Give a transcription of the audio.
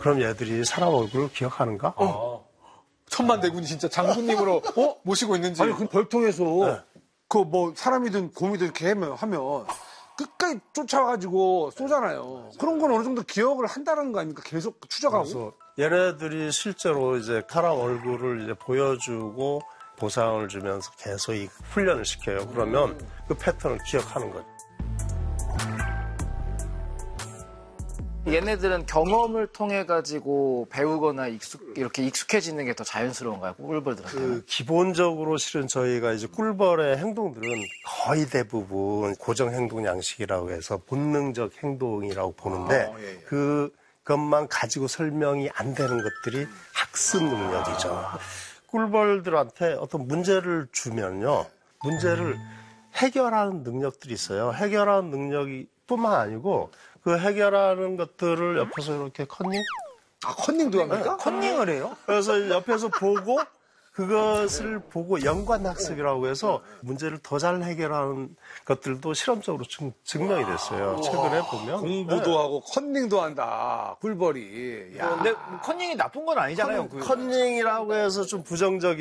그럼 얘들이 사람 얼굴을 기억하는가? 천만대군이 진짜 장군님으로 모시고 있는지. 아니, 그 벌통에서 네. 그 뭐 사람이든 곰이든 이렇게 하면 끝까지 쫓아가지고 쏘잖아요. 그런 건 어느 정도 기억을 한다는 거 아닙니까? 계속 추적하고. 그래서 얘네들이 실제로 이제 사람 얼굴을 이제 보여주고 보상을 주면서 계속 이 훈련을 시켜요. 그러면 그 패턴을 기억하는 거죠. 얘네들은 경험을 통해 가지고 배우거나 이렇게 익숙해지는 게 더 자연스러운가요? 꿀벌들한테? 기본적으로 실은 저희가 이제 꿀벌의 행동들은 거의 대부분 고정 행동 양식이라고 해서 본능적 행동이라고 보는데 그것만 가지고 설명이 안 되는 것들이 학습 능력이죠. 꿀벌들한테 어떤 문제를 주면요. 문제를 해결하는 능력들이 있어요. 해결하는 능력이 뿐만 아니고 그 해결하는 것들을 옆에서 이렇게 컨닝? 컨닝도 합니까? 컨닝을 해요? 그래서 옆에서 보고 그것을 보고 연관학습이라고 해서 문제를 더 잘 해결하는 것들도 실험적으로 증명이 됐어요. 최근에 보면. 공부도 하고 컨닝도 한다. 꿀벌이. 야. 근데 컨닝이 나쁜 건 아니잖아요. 컨닝이라고 해서 좀 부정적인